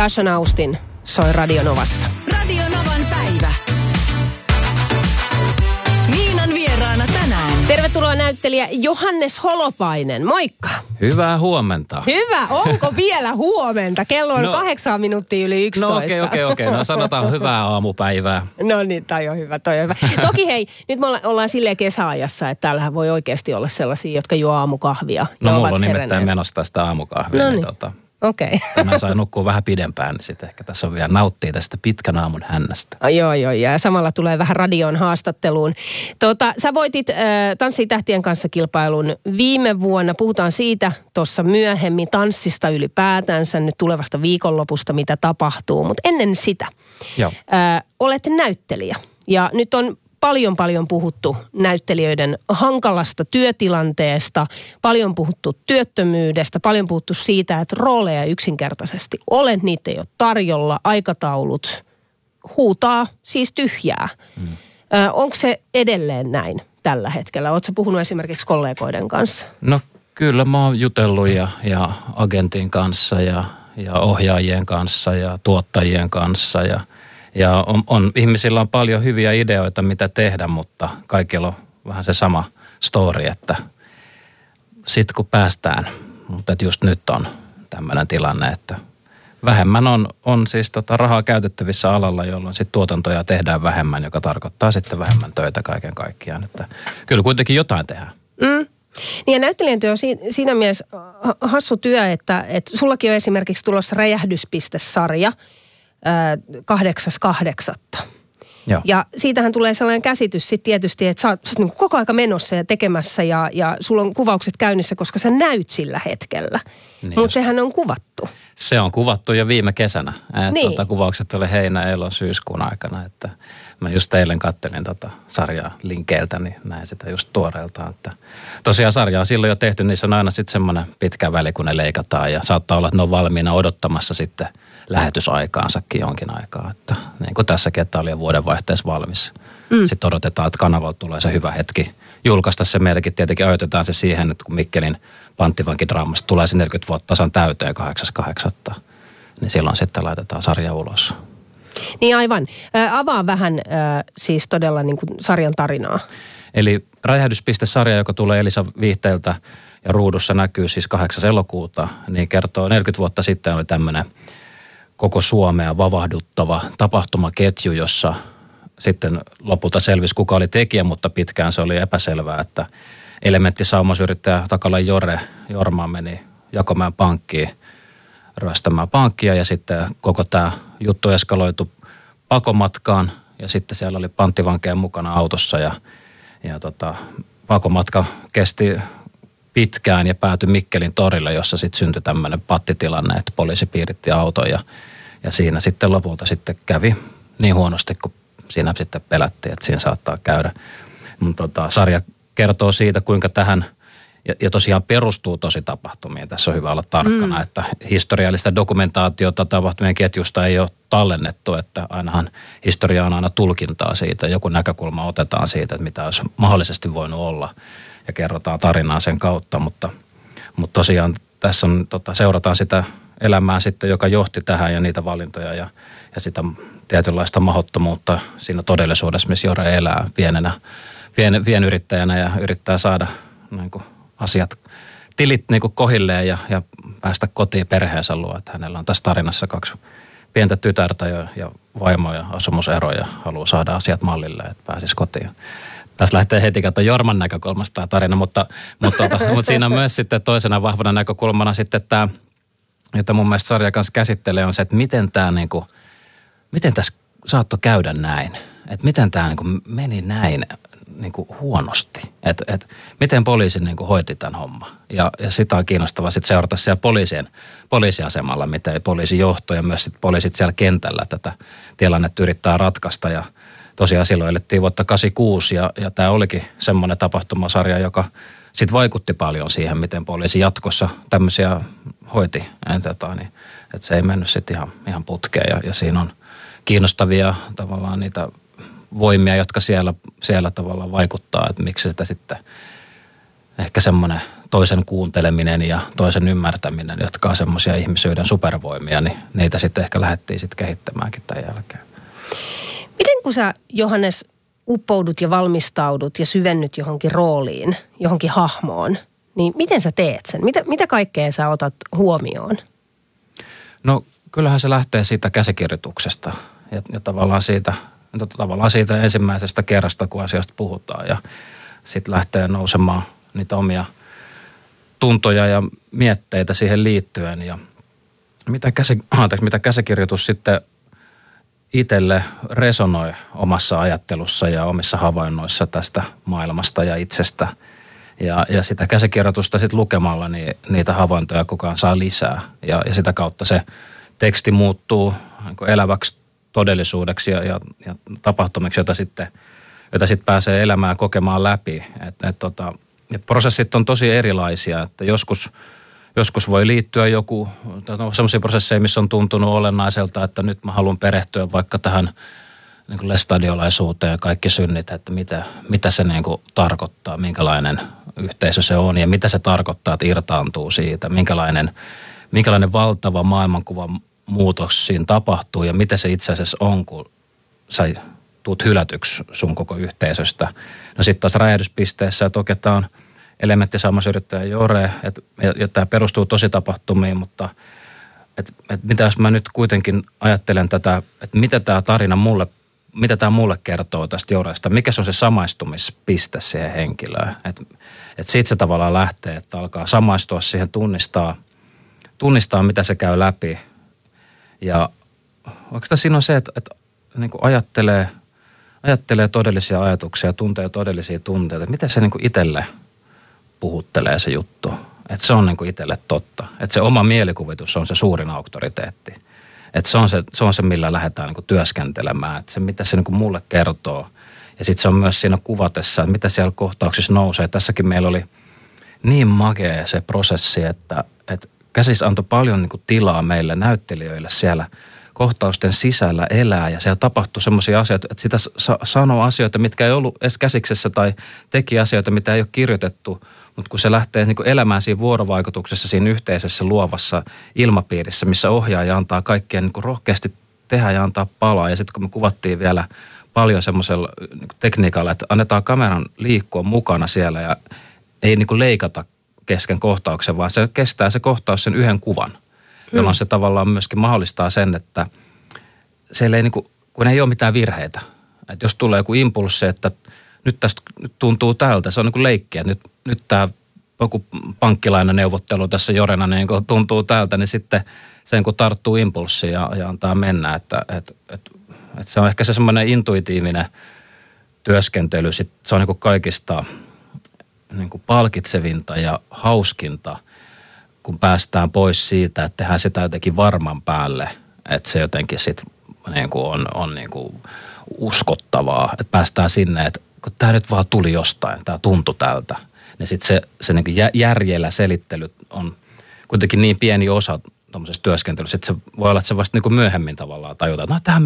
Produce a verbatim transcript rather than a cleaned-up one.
Yasha Naustin soi Radio Novassa. Radio Novan päivä. Niinan vieraana tänään. Tervetuloa näyttelijä Johannes Holopainen. Moikka. Hyvää huomenta. Hyvä. Onko vielä huomenta? Kello on no, kahdeksan minuuttia yli yksitoista. No okei, okay, okei, okay, okei. Okay. No sanotaan hyvää aamupäivää. No niin, toi on hyvä, toi on hyvä. Toki hei, nyt me ollaan silleen kesäajassa, että täällähän voi oikeasti olla sellaisia, jotka juo aamukahvia. No mulla on nimittäin menossa tästä aamukahvia. No niin, niin. tota, okei. Okay. mä sain nukkua vähän pidempään, niin sitten ehkä tässä on vielä nauttia tästä pitkän aamun hännästä. Oh, joo, joo, ja samalla tulee vähän radion haastatteluun. Tota, sä voitit äh, Tanssii tähtien kanssa -kilpailun viime vuonna. Puhutaan siitä tuossa myöhemmin, tanssista ylipäätänsä, nyt tulevasta viikonlopusta, mitä tapahtuu. Mutta ennen sitä, Joo. Äh, olet näyttelijä. Ja nyt on paljon paljon puhuttu näyttelijöiden hankalasta työtilanteesta, paljon puhuttu työttömyydestä, paljon puhuttu siitä, että rooleja yksinkertaisesti ole, niitä ei ole tarjolla, aikataulut huutaa siis tyhjää. Hmm. Ö, onko se edelleen näin tällä hetkellä? Oletko puhunut esimerkiksi kollegoiden kanssa? No kyllä mä oon jutellut ja, ja agentin kanssa ja, ja ohjaajien kanssa ja tuottajien kanssa ja Ja on, on, ihmisillä on paljon hyviä ideoita, mitä tehdä, mutta kaikilla on vähän se sama story, että sitten kun päästään, mutta just nyt on tämmöinen tilanne, että vähemmän on, on siis tota rahaa käytettävissä alalla, jolloin sitten tuotantoja tehdään vähemmän, joka tarkoittaa sitten vähemmän töitä kaiken kaikkiaan. Että kyllä kuitenkin jotain tehdään. Mm. Niin ja näyttelijän työ on siinä mielessä hassu työ, että, että sullakin on esimerkiksi tulossa Räjähdyspiste-sarja, kahdeksas kahdeksatta. Joo. Ja siitähän tulee sellainen käsitys sitten tietysti, että sä oot, sä oot niin koko aika menossa ja tekemässä ja, ja sulla on kuvaukset käynnissä, koska sä näyt sillä hetkellä. Niin mutta sehän on kuvattu. Se on kuvattu jo viime kesänä. Niin. Tuota, kuvaukset oli heinä, elo, syyskuun aikana. Että mä just eilen kattelin tota sarjaa linkeiltä, niin näin sitä just tuoreeltaan. Että tosiaan sarjaa on silloin jo tehty, niissä on aina sitten semmoinen pitkä väli, kun ne leikataan. Ja saattaa olla, että ne on valmiina odottamassa sitten lähetysaikaansakin jonkin aikaa. Että niin kuin tässäkin, että oli jo vuodenvaihteessa valmis. Mm. Sitten odotetaan, että kanavalta tulee se hyvä hetki julkaista se. Meilläkin tietenkin ajoitetaan se siihen, että kun Mikkelin panttivankidraamasta tulee se neljäkymmentä vuotta tasan täyteen kahdeksas kahdeksatta, niin silloin sitten laitetaan sarja ulos. Niin aivan. Ä, avaa vähän ä, siis todella niin kuin sarjan tarinaa. Eli Räjähdyspiste-sarja, joka tulee Elisa Viihteeltä ja ruudussa näkyy siis kahdeksas elokuuta, niin kertoo neljäkymmentä vuotta sitten oli tämmöinen koko Suomea vavahduttava tapahtumaketju, jossa sitten lopulta selvisi, kuka oli tekijä, mutta pitkään se oli epäselvää, että elementtisaumasyrittäjä Takalan Jore Jorma meni Jakomäen pankkiin ryöstämään pankkia ja sitten koko tämä juttu eskaloitu pakomatkaan ja sitten siellä oli panttivankeja mukana autossa ja, ja tota, pakomatka kesti pitkään ja päätyi Mikkelin torille, jossa sitten syntyi tämmöinen pattitilanne, että poliisi piiritti auton ja, ja siinä sitten lopulta sitten kävi niin huonosti, kun siinä sitten pelättiin, että siinä saattaa käydä. Mutta tota, sarja kertoo siitä, kuinka tähän, ja, ja tosiaan perustuu tosi tapahtumiin. Tässä on hyvä olla tarkkana, mm. että historiallista dokumentaatiota tapahtumien ketjusta ei ole tallennettu, että ainahan historia on aina tulkintaa siitä. Joku näkökulma otetaan siitä, että mitä olisi mahdollisesti voinut olla ja kerrotaan tarinaa sen kautta, mutta, mutta tosiaan tässä on, tota, seurataan sitä elämää sitten, joka johti tähän ja niitä valintoja ja, ja sitä tietynlaista mahdottomuutta siinä todellisuudessa, missä Jore elää pienenä, pien, pienyrittäjänä ja yrittää saada niin kuin, asiat, tilit niin kuin kohilleen ja, ja päästä kotiin perheensä luo. Että hänellä on tässä tarinassa kaksi pientä tytärtä ja, ja vaimo ja asumusero ja haluaa saada asiat mallille, että pääsisi kotiin. Tässä lähtee heti kautta Jorman näkökulmasta tämä tarina, mutta, mutta, mutta siinä on myös sitten toisena vahvana näkökulmana sitten tämä, jota mun mielestä sarja kanssa käsittelee, on se, että miten tämä niin kuin, miten tässä saattoi käydä näin? Että miten tämä niin kuin meni näin niin kuin huonosti? Että et, miten poliisi niin kuin hoiti tämän homman? Ja, ja sitä on kiinnostavaa sitten seurata siellä poliisien, poliisiasemalla, miten poliisijohto ja myös sitten poliisit siellä kentällä tätä tilannetta yrittää ratkaista. Ja tosiaan silloin elettiin vuotta kahdeksankymmentäkuusi ja, ja tämä olikin semmoinen tapahtumasarja, joka sitten vaikutti paljon siihen, miten poliisi jatkossa tämmöisiä hoiti. Että, niin, että se ei mennyt sitten ihan, ihan putkeen ja, ja siinä on kiinnostavia tavallaan niitä voimia, jotka siellä, siellä tavallaan vaikuttaa, että miksi sitä sitten ehkä semmoinen toisen kuunteleminen ja toisen ymmärtäminen, jotka on semmoisia ihmisyyden supervoimia, niin niitä sitten ehkä lähdettiin sitten kehittämäänkin tämän jälkeen. Miten kun sä, Johannes, uppoudut ja valmistaudut ja syvennyt johonkin rooliin, johonkin hahmoon, niin miten sä teet sen? Mitä, mitä kaikkea sä otat huomioon? No kyllähän se lähtee siitä käsikirjoituksesta ja, ja tavallaan, siitä, tavallaan siitä ensimmäisestä kerrasta, kun asiasta puhutaan ja sitten lähtee nousemaan niitä omia tuntoja ja mietteitä siihen liittyen ja mitä, käsi, anteeksi, mitä käsikirjoitus sitten itselle resonoi omassa ajattelussa ja omissa havainnoissa tästä maailmasta ja itsestä. Ja, ja sitä käsikirjoitusta sitten lukemalla niin niitä havaintoja koko ajan saa lisää. Ja, ja sitä kautta se teksti muuttuu niin eläväksi todellisuudeksi ja, ja, ja tapahtumiksi, jota sitten, jota sitten pääsee elämään kokemaan läpi. Et, et, tota, et prosessit on tosi erilaisia, että joskus... Joskus voi liittyä joku, no, sellaisia prosesseja, missä on tuntunut olennaiselta, että nyt mä haluan perehtyä vaikka tähän niin kuin lestadiolaisuuteen ja kaikki synnit, että mitä, mitä se niin kuin tarkoittaa, minkälainen yhteisö se on ja mitä se tarkoittaa, että irtaantuu siitä, minkälainen, minkälainen valtava maailmankuvan muutos siinä tapahtuu ja mitä se itse asiassa on, kun sä tuut hylätyksi sun koko yhteisöstä. No sitten taas räjähdyspisteessä, että oikein tämä on elementti samaisyrittäjä Jore, että ja tämä perustuu tositapahtumiin, mutta että et mitä jos mä nyt kuitenkin ajattelen tätä, että mitä tämä tarina mulle, mitä tämä mulle kertoo tästä Joresta, mikä se on se samaistumispiste siihen henkilöön, että et siitä se tavallaan lähtee, että alkaa samaistua siihen, tunnistaa, tunnistaa mitä se käy läpi ja oikeastaan siinä on se, että, että niin kuin ajattelee, ajattelee todellisia ajatuksia, tuntee todellisia tunteita, että miten se niin kuin itselle puhuttelee se juttu. Että se on niin kuin itselle totta. Että se oma mielikuvitus on se suurin auktoriteetti. Että se on se, se, on se millä lähdetään niin kuin työskentelemään. Että se, mitä se niin kuin mulle kertoo. Ja sitten se on myös siinä kuvatessa, että mitä siellä kohtauksissa nousee. Tässäkin meillä oli niin makea se prosessi, että, että käsis antoi paljon niin kuin tilaa meille näyttelijöille siellä kohtausten sisällä elää. Ja siellä tapahtui semmoisia asioita, että sitä sa- sanoo asioita, mitkä ei ollut edes käsiksessä tai teki asioita, mitä ei ole kirjoitettu. Mutta kun se lähtee niin kuin elämään siinä vuorovaikutuksessa, siinä yhteisessä luovassa ilmapiirissä, missä ohjaaja antaa kaikkien niin kuin rohkeasti tehdä ja antaa palaa. Ja sitten kun me kuvattiin vielä paljon semmoisella niin kuin tekniikalla, että annetaan kameran liikkua mukana siellä ja ei niin kuin leikata kesken kohtauksen, vaan se kestää se kohtaus sen yhden kuvan, jolloin se tavallaan myöskin mahdollistaa sen, että siellä ei niin kuin, kun ei ole mitään virheitä. Että jos tulee joku impulssi, että nyt tästä nyt tuntuu tältä, se on niin kuin leikkiä, nyt, nyt tämä joku pankkilainaneuvottelu tässä Jorena niin kuin tuntuu tältä, niin sitten sen kun tarttuu impulssi ja, ja antaa mennä, että et, et, et se on ehkä se semmoinen intuitiivinen työskentely, sit se on niin kuin kaikista niin kuin palkitsevinta ja hauskinta, kun päästään pois siitä, että tehdään sitä jotenkin varman päälle, että se jotenkin sitten niin kuin on, on niin kuin uskottavaa, että päästään sinne, että kun tämä nyt vaan tuli jostain, tämä tuntui tältä, niin sitten se, se niin kuin järjellä selittely on kuitenkin niin pieni osa tuommoisessa työskentelyssä, että se voi olla, että se vasta niin kuin myöhemmin tavallaan tajutaan, että no tähän